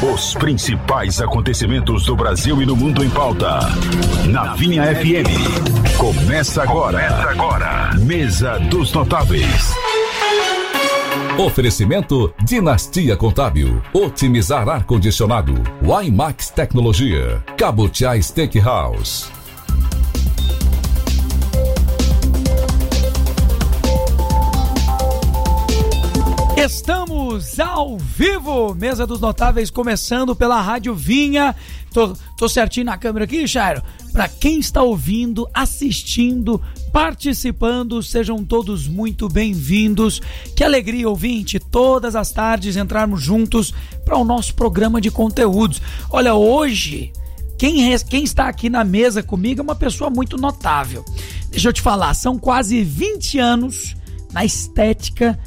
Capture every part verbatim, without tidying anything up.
Os principais acontecimentos do Brasil e no mundo em pauta. Na Vinha F M. Começa agora. Começa agora. Mesa dos Notáveis. Oferecimento Dinastia Contábil, Otimizar Ar-Condicionado, Wimax Tecnologia, Cabotiá Steakhouse. Estamos ao vivo, Mesa dos Notáveis, começando pela Rádio Vinha. Tô, tô certinho na câmera aqui, Chairo? Para quem está ouvindo, assistindo, participando, sejam todos muito bem-vindos. Que alegria, ouvinte, todas as tardes entrarmos juntos para o nosso programa de conteúdos. Olha, hoje, quem, quem está aqui na mesa comigo é uma pessoa muito notável. Deixa eu te falar, são quase vinte anos na estética,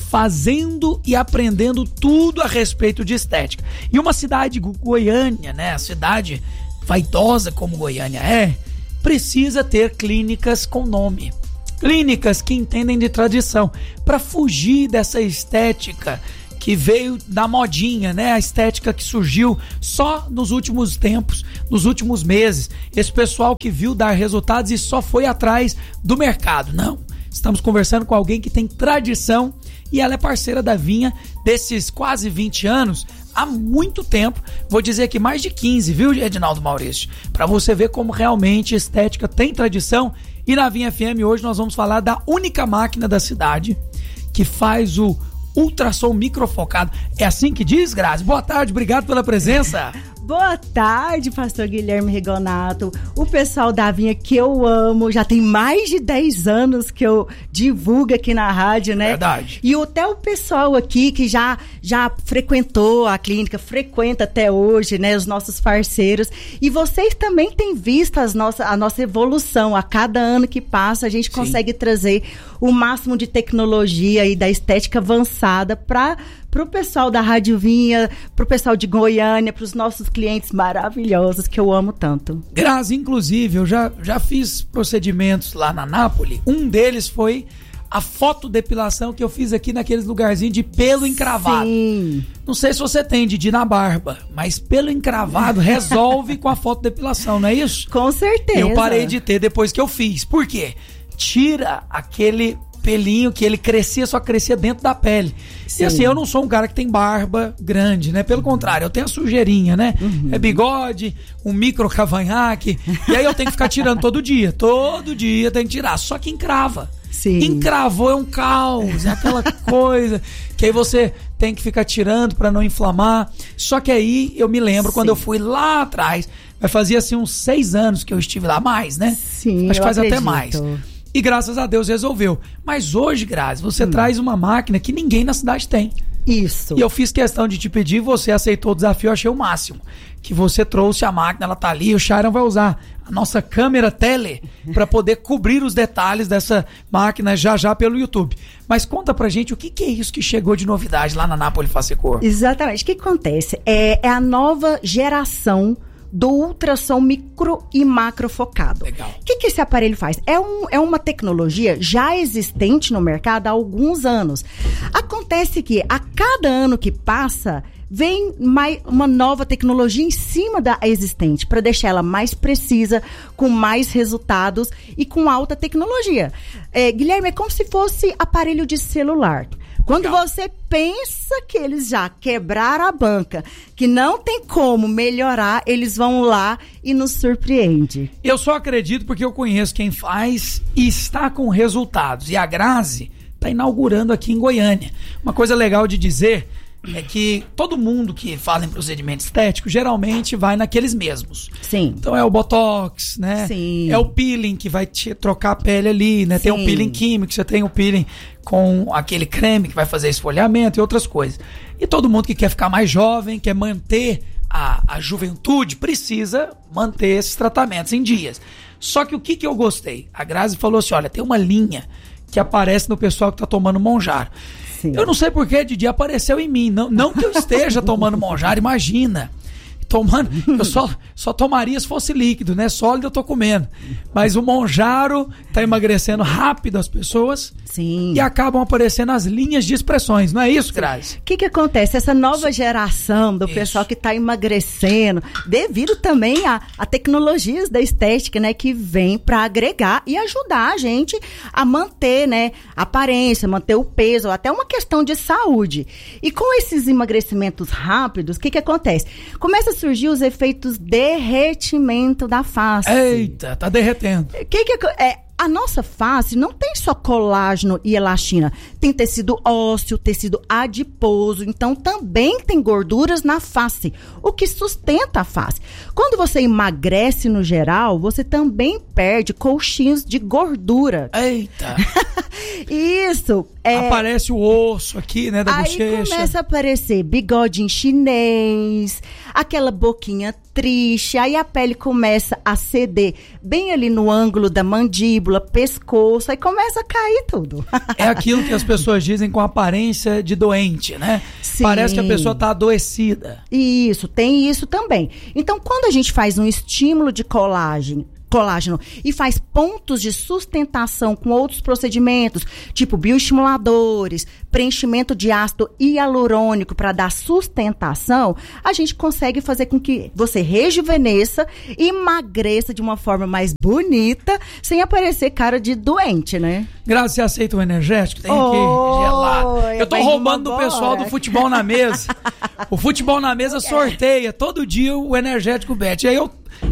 fazendo e aprendendo tudo a respeito de estética. E uma cidade, Goiânia, né, a cidade vaidosa como Goiânia é, precisa ter clínicas com nome. Clínicas que entendem de tradição, para fugir dessa estética que veio da modinha, né? A estética que surgiu só nos últimos tempos, nos últimos meses. Esse pessoal que viu dar resultados e só foi atrás do mercado. Não, estamos conversando com alguém que tem tradição e ela é parceira da Vinha desses quase vinte anos, há muito tempo, vou dizer que mais de quinze, viu, Edinaldo Maurício? Para você ver como realmente estética tem tradição. E na Vinha F M hoje nós vamos falar da única máquina da cidade que faz o ultrassom microfocado. É assim que diz, Grazi? Boa tarde, obrigado pela presença. Boa tarde, pastor Guilherme Rigonato, o pessoal da Vinha que eu amo, já tem mais de dez anos que eu divulgo aqui na rádio, né? Verdade. E até o pessoal aqui que já, já frequentou a clínica, frequenta até hoje, né? Os nossos parceiros. E vocês também têm visto as nossa, a nossa evolução. A cada ano que passa, a gente Sim. consegue trazer o máximo de tecnologia e da estética avançada para para o pessoal da Rádio Vinha, para o pessoal de Goiânia, para os nossos clientes maravilhosos que eu amo tanto. Grazi, inclusive, eu já, já fiz procedimentos lá na Nápoles. Um deles foi a fotodepilação que eu fiz aqui naqueles lugarzinhos de pelo encravado. Sim. Não sei se você tem Didi na barba, mas pelo encravado resolve com a fotodepilação, não é isso? Com certeza. Eu parei de ter depois que eu fiz. Por quê? Tira aquele pelinho que ele crescia, só crescia dentro da pele. Sim. E assim, eu não sou um cara que tem barba grande, né? Pelo contrário, eu tenho a sujeirinha, né? Uhum. É bigode, um micro cavanhaque, e aí eu tenho que ficar tirando todo dia. Todo dia tem que tirar, só que encrava. Sim. Encravou é um caos, é aquela coisa que aí você tem que ficar tirando pra não inflamar. Só que aí eu me lembro Sim. quando eu fui lá atrás, vai fazer assim uns seis anos que eu estive lá, mais, né? Sim, acho que faz acredito. até mais. E graças a Deus resolveu. Mas hoje, Grazi, você hum. traz uma máquina que ninguém na cidade tem. Isso. E eu fiz questão de te pedir, você aceitou o desafio, eu achei o máximo. Que você trouxe a máquina, ela tá ali, o Sharon vai usar a nossa câmera tele para poder cobrir os detalhes dessa máquina já já pelo YouTube. Mas conta pra gente o que, que é isso que chegou de novidade lá na Nápoles Facecor. Exatamente. O que acontece? É, é a nova geração do ultrassom micro e macro focado. Legal. O que, que esse aparelho faz? É, um, é uma tecnologia já existente no mercado há alguns anos. Acontece que a cada ano que passa, vem mais uma nova tecnologia em cima da existente, para deixar ela mais precisa, com mais resultados e com alta tecnologia. É, Guilherme, é como se fosse aparelho de celular. Quando Legal. Você pensa que eles já quebraram a banca, que não tem como melhorar, eles vão lá e nos surpreende. Eu só acredito porque eu conheço quem faz e está com resultados. E a Grazi está inaugurando aqui em Goiânia. Uma coisa legal de dizer é que todo mundo que fala em procedimento estético geralmente vai naqueles mesmos. Sim. Então é o Botox, né? Sim. É o peeling que vai te trocar a pele ali, né? Sim. Tem o peeling químico, você tem o peeling com aquele creme que vai fazer esfoliamento e outras coisas. E todo mundo que quer ficar mais jovem, quer manter a, a juventude, precisa manter esses tratamentos em dias. Só que o que, que eu gostei? A Grazi falou assim, olha, tem uma linha que aparece no pessoal que tá tomando Monjaro. Sim. Eu não sei por que, Didi, apareceu em mim. Não, não que eu esteja tomando Monjaro, imagina. tomando, eu só, só tomaria se fosse líquido, né? Sólido eu tô comendo. Mas o Monjaro tá emagrecendo rápido as pessoas. Sim. E acabam aparecendo as linhas de expressões, não é isso, Grazi? O que que acontece? Essa nova geração do Isso. pessoal que tá emagrecendo, devido também a, a tecnologias da estética, né? Que vem para agregar e ajudar a gente a manter, né? A aparência, manter o peso, até uma questão de saúde. E com esses emagrecimentos rápidos, o que que acontece? Começa a surgir os efeitos derretimento da face. Eita, tá derretendo. O que que é? A nossa face não tem só colágeno e elastina, tem tecido ósseo, tecido adiposo, então também tem gorduras na face, o que sustenta a face. Quando você emagrece no geral, você também perde colchinhos de gordura. Eita! Isso. É... Aparece o osso aqui, né, da Aí bochecha. começa a aparecer bigodinho chinês, aquela boquinha triste, aí a pele começa a ceder bem ali no ângulo da mandíbula, pescoço, aí começa a cair tudo. É aquilo que as pessoas dizem com aparência de doente, né? Sim. Parece que a pessoa tá adoecida. Isso, tem isso também. Então, quando a gente faz um estímulo de colágeno, colágeno e faz pontos de sustentação com outros procedimentos, tipo bioestimuladores, preenchimento de ácido hialurônico para dar sustentação, a gente consegue fazer com que você rejuvenesça e emagreça de uma forma mais bonita, sem aparecer cara de doente, né? Grazi, você aceita o energético? Tem aqui, Oh, gelado. Eu tô vai roubando do agora. pessoal do Futebol na Mesa. O Futebol na Mesa sorteia todo dia o energético Bet. E aí eu